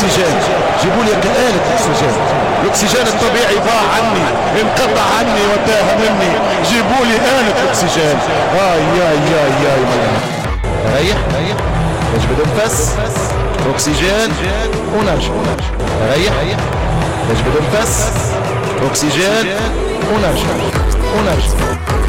اكسجين، جيبوا لي آلة اكسجين. الاكسجين الطبيعي ضاع عني، انقطع عني وتاه مني، جيبوا لي آلة اكسجين. ياي ريح يجبد النفس، اكسجين ونرجع. ريح يجبد النفس، اكسجين ونرجع.